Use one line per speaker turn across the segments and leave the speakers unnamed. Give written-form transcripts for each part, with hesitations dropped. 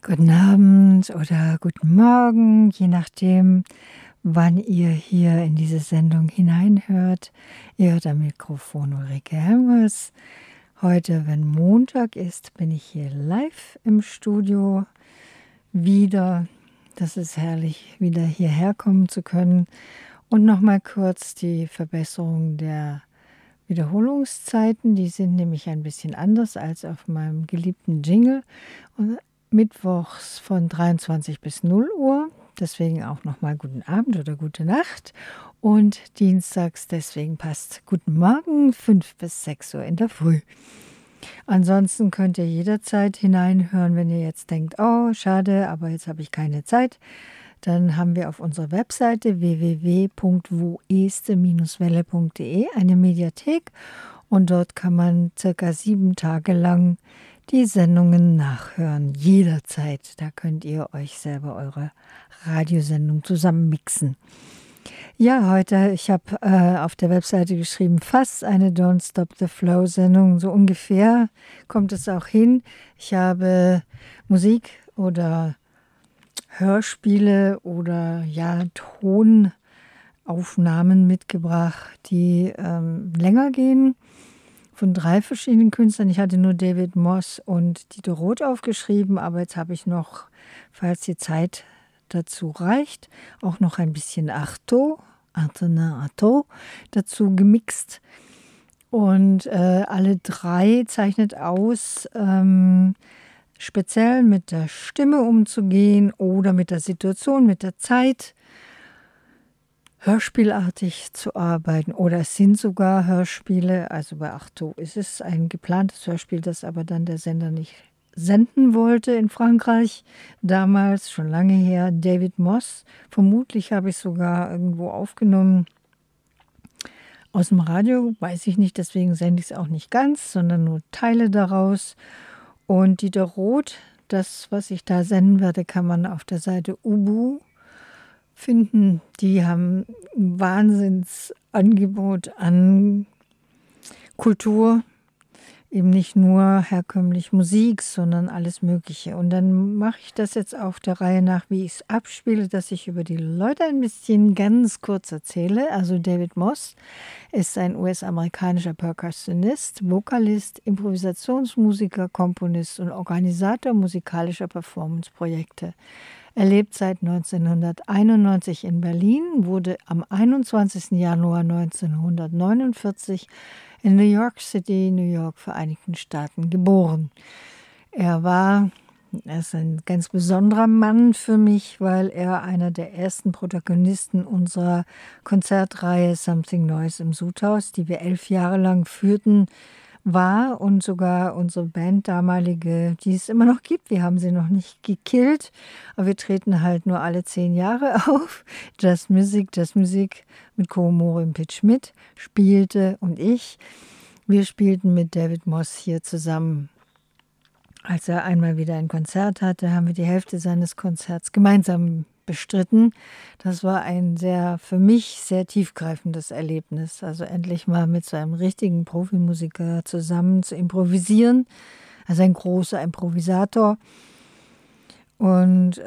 Guten Abend oder guten Morgen, je nachdem, wann ihr hier in diese Sendung hineinhört. Ihr hört am Mikrofon Ulrike Helmers. Heute, wenn Montag ist, bin ich hier live im Studio wieder. Das ist herrlich, wieder hierher kommen zu können. Und nochmal kurz die Verbesserung der Wiederholungszeiten. Die sind nämlich ein bisschen anders als auf meinem geliebten Jingle. Und mittwochs von 23 bis 0 Uhr. Deswegen auch nochmal guten Abend oder gute Nacht. Und dienstags, deswegen passt guten Morgen, 5 bis 6 Uhr in der Früh. Ansonsten könnt ihr jederzeit hineinhören, wenn ihr jetzt denkt, oh, schade, aber jetzt habe ich keine Zeit. Dann haben wir auf unserer Webseite www.woeste-welle.de eine Mediathek und dort kann man circa 7 Tage lang die Sendungen nachhören, jederzeit. Da könnt ihr euch selber eure Radiosendung zusammenmixen. Ja, heute, ich habe auf der Webseite geschrieben, fast eine Don't Stop the Flow-Sendung, so ungefähr kommt es auch hin. Ich habe Musik oder Hörspiele oder ja, Tonaufnahmen mitgebracht, die länger gehen, von 3 verschiedenen Künstlern. Ich hatte nur David Moss und Dieter Roth aufgeschrieben, aber jetzt habe ich noch, falls die Zeit dazu reicht, auch noch ein bisschen Artaud dazu gemixt. Und alle 3 zeichnet aus, speziell mit der Stimme umzugehen oder mit der Situation, mit der Zeit, hörspielartig zu arbeiten. Oder es sind sogar Hörspiele, also bei Artaud ist es ein geplantes Hörspiel, das aber dann der Sender nicht senden wollte in Frankreich. Damals, schon lange her, David Moss. Vermutlich habe ich sogar irgendwo aufgenommen. Aus dem Radio, weiß ich nicht, deswegen sende ich es auch nicht ganz, sondern nur Teile daraus. Und Dieter Roth, das, was ich da senden werde, kann man auf der Seite Ubu finden. Die haben ein Wahnsinnsangebot an Kultur, eben nicht nur herkömmlich Musik, sondern alles Mögliche. Und dann mache ich das jetzt auf der Reihe nach, wie ich es abspiele, dass ich über die Leute ein bisschen ganz kurz erzähle. Also David Moss ist ein US-amerikanischer Percussionist, Vokalist, Improvisationsmusiker, Komponist und Organisator musikalischer Performance-Projekte. Er lebt seit 1991 in Berlin, wurde am 21. Januar 1949 in New York City, New York, Vereinigten Staaten geboren. Er ist ein ganz besonderer Mann für mich, weil er einer der ersten Protagonisten unserer Konzertreihe Something Noise im Sudhaus, die wir 11 Jahre lang führten, war und sogar unsere Band damalige, die es immer noch gibt, wir haben sie noch nicht gekillt, aber wir treten halt nur alle 10 Jahre auf. Just Music mit Co-Morin Pitt Schmidt spielte und ich. Wir spielten mit David Moss hier zusammen. Als er einmal wieder ein Konzert hatte, haben wir die Hälfte seines Konzerts gemeinsam bestritten. Das war ein für mich sehr tiefgreifendes Erlebnis. Also endlich mal mit so einem richtigen Profimusiker zusammen zu improvisieren. Also ein großer Improvisator. Und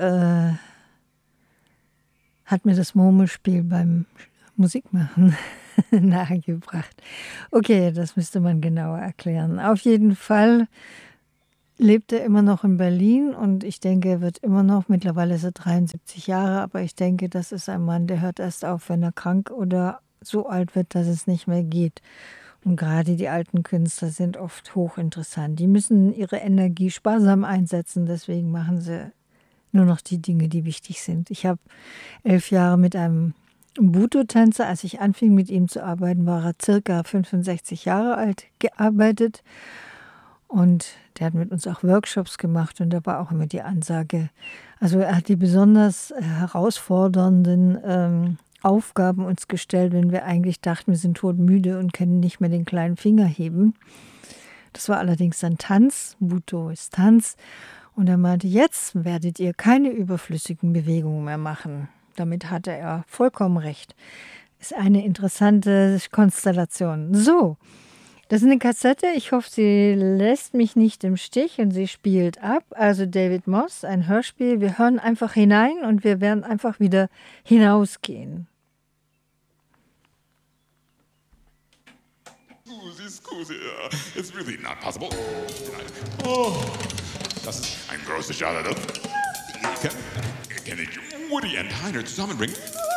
hat mir das Murmelspiel beim Musikmachen nahegebracht. Okay, das müsste man genauer erklären. Auf jeden Fall lebt er immer noch in Berlin und ich denke, er wird immer noch, mittlerweile ist er 73 Jahre, aber ich denke, das ist ein Mann, der hört erst auf, wenn er krank oder so alt wird, dass es nicht mehr geht. Und gerade die alten Künstler sind oft hochinteressant. Die müssen ihre Energie sparsam einsetzen, deswegen machen sie nur noch die Dinge, die wichtig sind. Ich habe 11 Jahre mit einem Buto-Tänzer, als ich anfing mit ihm zu arbeiten, war er circa 65 Jahre alt, gearbeitet. Und der hat mit uns auch Workshops gemacht und da war auch immer die Ansage. Also er hat die besonders herausfordernden Aufgaben uns gestellt, wenn wir eigentlich dachten, wir sind todmüde und können nicht mehr den kleinen Finger heben. Das war allerdings dann Tanz, Buto ist Tanz. Und er meinte, jetzt werdet ihr keine überflüssigen Bewegungen mehr machen. Damit hatte er vollkommen recht. Ist eine interessante Konstellation. So. Das ist eine Kassette. Ich hoffe, sie lässt mich nicht im Stich und sie spielt ab. Also David Moss, ein Hörspiel. Wir hören einfach hinein und wir werden einfach wieder hinausgehen.
Scusi, it's really not possible. Oh, das ist ein großer Schade. Kann ich Woody und Heiner zusammenbringen?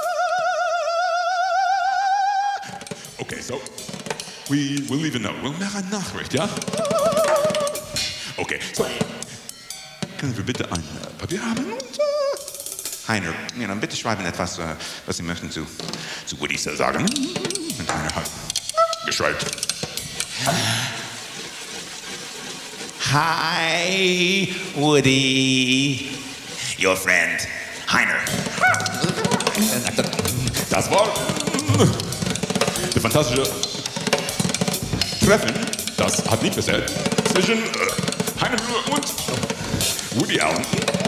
Okay, so, we'll leave a note. We'll machen eine Nachricht, ja? Okay, so, können wir bitte ein Papier haben? Und, Heiner, bitte schreiben etwas, was Sie möchten zu Woody sagen. Und Heiner hat geschrieben. Hi, Woody. Your friend, Heiner. Das war der fantastische Treffen, das hat nicht passiert, zwischen Heiner und Woody Allen.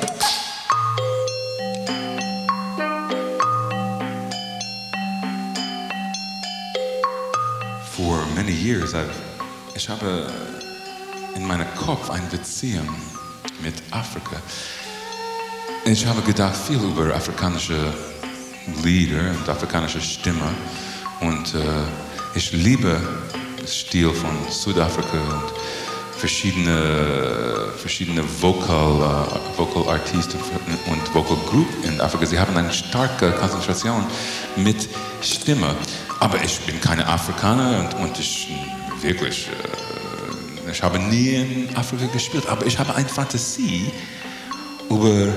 For many years, ich habe in meinem Kopf eine Beziehung mit Afrika. Ich habe gedacht viel über afrikanische Lieder und afrikanische Stimme und ich liebe den Stil von Südafrika und verschiedene Vocal Artisten und Vocal Group in Afrika. Sie haben eine starke Konzentration mit Stimme. Aber ich bin keine Afrikaner und ich wirklich, ich habe nie in Afrika gespielt, aber ich habe eine Fantasie über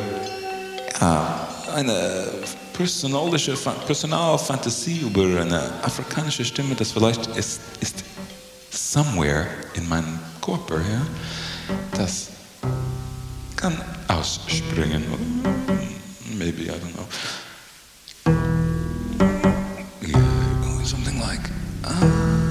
eine Personalfantasie über eine afrikanische Stimme, das vielleicht ist somewhere in meinem Körper, ja, das kann ausspringen. Maybe, I don't know.